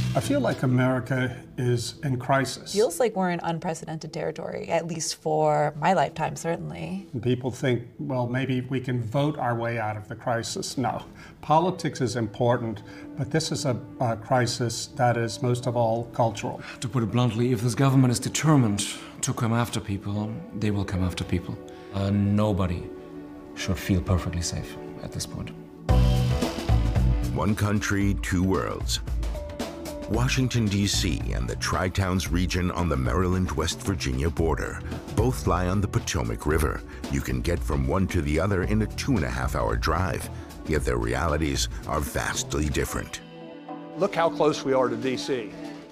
I feel like America is in crisis. Feels like we're in unprecedented territory, at least for my lifetime, certainly. And people think, well, maybe we can vote our way out of the crisis. No, politics is important, but this is a crisis that is most of all cultural. To put it bluntly, if this government is determined to come after people, they will come after people. Nobody should feel perfectly safe at this point. One country, two worlds. Washington, D.C. and the Tri-Towns region on the Maryland-West Virginia border both lie on the Potomac River. You can get from one to the other in a 2.5-hour drive, yet their realities are vastly different. Look how close we are to D.C.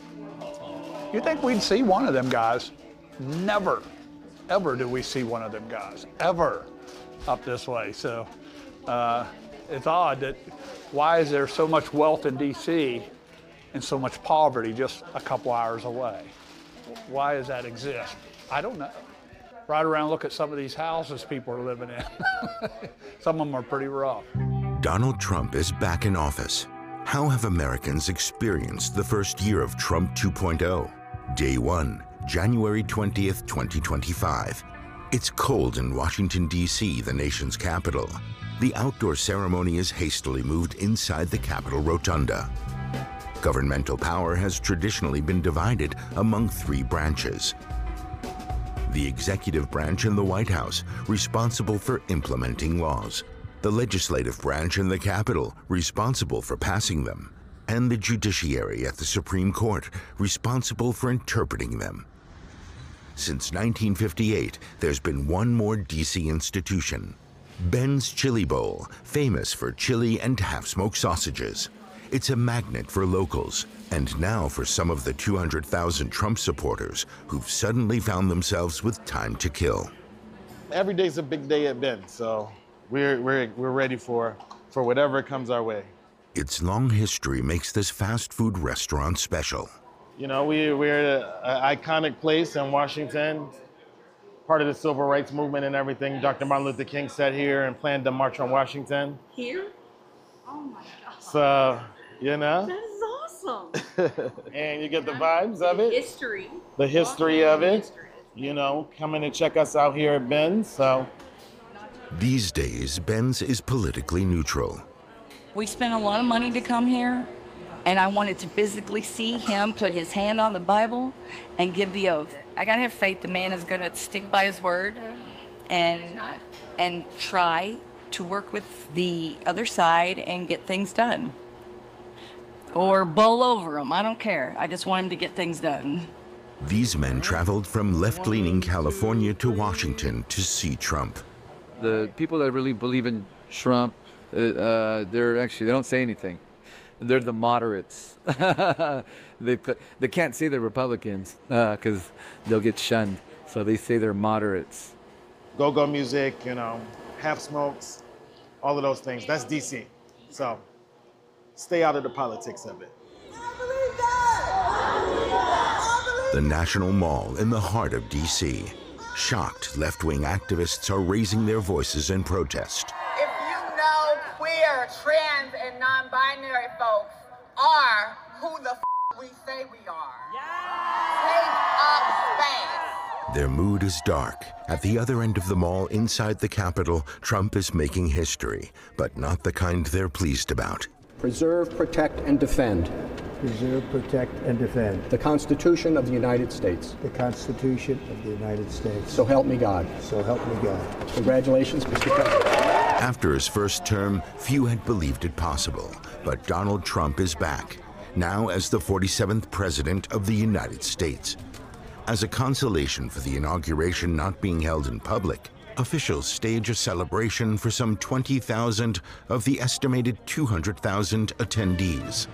You think we'd see one of them guys? Never, ever do we see one of them guys, ever, up this way. So it's odd that why is there so much wealth in D.C. and so much poverty just a couple hours away? Why does that exist? I don't know. Ride around, look at some of these houses people are living in. Some of them are pretty rough. Donald Trump is back in office. How have Americans experienced the first year of Trump 2.0? Day 1, January 20th, 2025. It's cold in Washington, D.C., the nation's capital. The outdoor ceremony is hastily moved inside the Capitol Rotunda. Governmental power has traditionally been divided among 3 branches. The executive branch in the White House, responsible for implementing laws. The legislative branch in the Capitol, responsible for passing them. And the judiciary at the Supreme Court, responsible for interpreting them. Since 1958, there's been one more D.C. institution. Ben's Chili Bowl, famous for chili and half-smoked sausages. It's a magnet for locals, and now for some of the 200,000 Trump supporters who've suddenly found themselves with time to kill. Every day's a big day at Ben's, so we're ready for whatever comes our way. Its long history makes this fast food restaurant special. You know, we're an iconic place in Washington, part of the civil rights movement and everything. Dr. Martin Luther King sat here and planned the March on Washington. Here? Oh my God. So, you know. That is awesome. And you get the vibes of it. History. The history of it. You know, coming to check us out here at Ben's, so. These days, Ben's is politically neutral. We spent a lot of money to come here, and I wanted to physically see him put his hand on the Bible and give the oath. I gotta have faith the man is gonna stick by his word and try to work with the other side and get things done. Or bowl over him, I don't care. I just want him to get things done. These men traveled from left-leaning California to Washington to see Trump. The people that really believe in Trump, they don't say anything. They're the moderates. They can't say they're Republicans because they'll get shunned. So they say they're moderates. Go-go music, you know, half smokes, all of those things. That's DC. So stay out of the politics of it. The National Mall in the heart of D.C. Shocked left-wing activists are raising their voices in protest. If you know queer, trans, and non-binary folks are who the we say we are, take up space. Their mood is dark. At the other end of the mall inside the Capitol, Trump is making history, but not the kind they're pleased about. Preserve, protect, and defend. Preserve, protect, and defend. The Constitution of the United States. The Constitution of the United States. So help me God. So help me God. Congratulations, Mr. President. After his first term, few had believed it possible, but Donald Trump is back, now as the 47th President of the United States. As a consolation for the inauguration not being held in public, officials stage a celebration for some 20,000 of the estimated 200,000 attendees.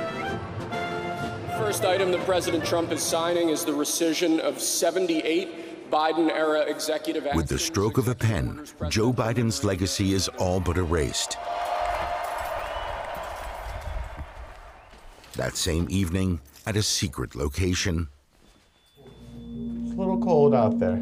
First item that President Trump is signing is the rescission of 78 Biden-era executive actions. With the stroke of a pen, Joe Biden's legacy is all but erased. That same evening, at a secret location, It's a little cold out there.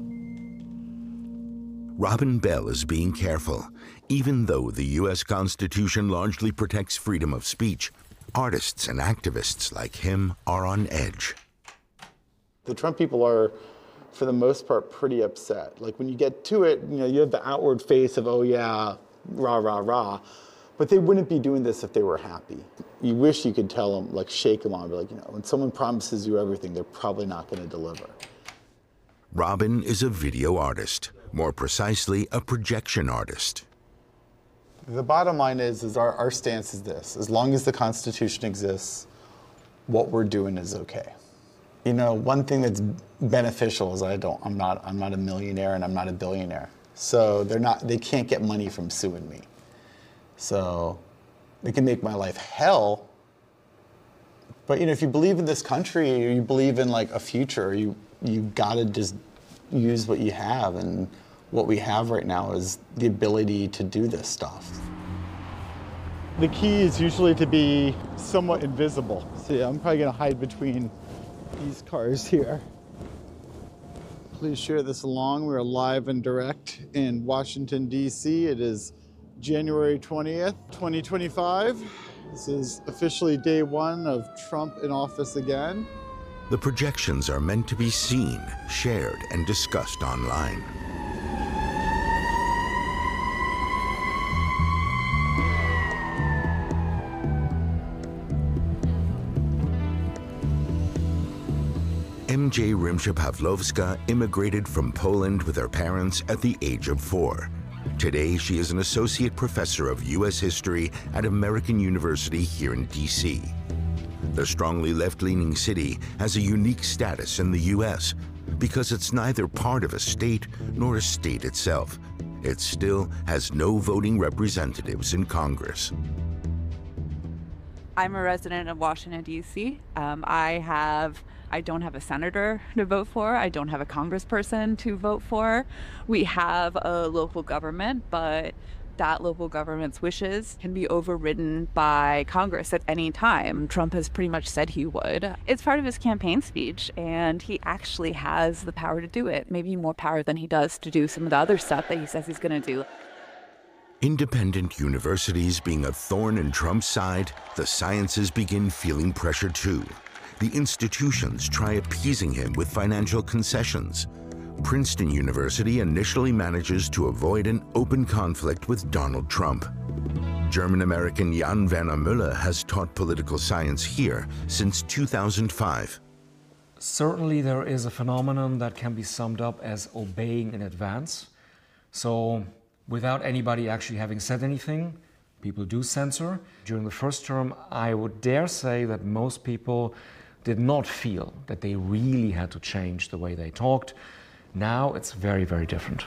Robin Bell is being careful. Even though the U.S. Constitution largely protects freedom of speech, artists and activists like him are on edge. The Trump people are, for the most part, pretty upset. Like when you get to it, you have the outward face of, oh yeah, rah, rah, rah. But they wouldn't be doing this if they were happy. You wish you could tell them, like shake them on, be like, when someone promises you everything, they're probably not going to deliver. Robin is a video artist, more precisely, a projection artist. The bottom line is our stance is this: as long as the Constitution exists, what we're doing is okay. One thing that's beneficial is I'm not a millionaire and I'm not a billionaire, so they can't get money from suing me. So they can make my life hell. But if you believe in this country, or you believe in like a future, you gotta just use what you have, and what we have right now is the ability to do this stuff. The key is usually to be somewhat invisible. See, I'm probably gonna hide between these cars here. Please share this along. We're live and direct in Washington, D.C. It is January 20th, 2025. This is officially day one of Trump in office again. The projections are meant to be seen, shared, and discussed online. MJ Rimsha-Pawlowska immigrated from Poland with her parents at the age of 4. Today, she is an associate professor of U.S. history at American University here in D.C. The strongly left-leaning city has a unique status in the U.S. because it's neither part of a state nor a state itself. It still has no voting representatives in Congress. I'm a resident of Washington, D.C. I don't have a senator to vote for. I don't have a congressperson to vote for. We have a local government, but that local government's wishes can be overridden by Congress at any time. Trump has pretty much said he would. It's part of his campaign speech, and he actually has the power to do it. Maybe more power than he does to do some of the other stuff that he says he's going to do. Independent universities being a thorn in Trump's side, the sciences begin feeling pressure too. The institutions try appeasing him with financial concessions. Princeton University initially manages to avoid an open conflict with Donald Trump. German-American Jan Werner Müller has taught political science here since 2005. Certainly there is a phenomenon that can be summed up as obeying in advance. So without anybody actually having said anything, people do censor. During the first term, I would dare say that most people did not feel that they really had to change the way they talked. Now it's very, very different.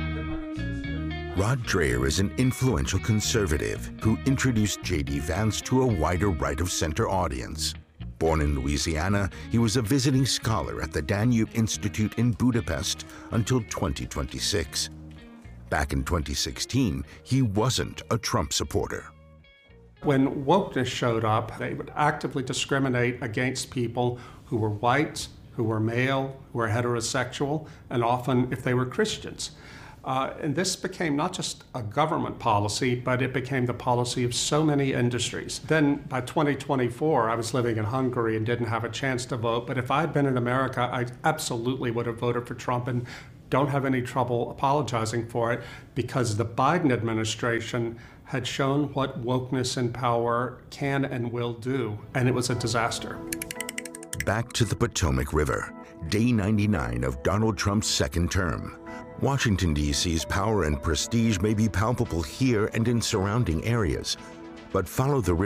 Rod Dreher is an influential conservative who introduced J.D. Vance to a wider right-of-center audience. Born in Louisiana, he was a visiting scholar at the Danube Institute in Budapest until 2026. Back in 2016, he wasn't a Trump supporter. When wokeness showed up, they would actively discriminate against people who were white, who were male, who were heterosexual, and often if they were Christians. And this became not just a government policy, but it became the policy of so many industries. Then by 2024, I was living in Hungary and didn't have a chance to vote, but if I'd been in America, I absolutely would have voted for Trump and don't have any trouble apologizing for it, because the Biden administration had shown what wokeness in power can and will do, and it was a disaster. Back to the Potomac River, day 99 of Donald Trump's second term. Washington, D.C.'s power and prestige may be palpable here and in surrounding areas, but follow the